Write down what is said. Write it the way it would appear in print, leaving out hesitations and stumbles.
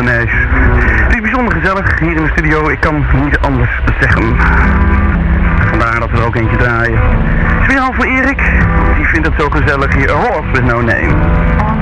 Mayonnaise. Het is bijzonder gezellig hier in de studio, ik kan niet anders zeggen. Vandaar dat we er ook eentje draaien. Speciaal voor Erik, die vindt het zo gezellig hier. A Horse with No Name.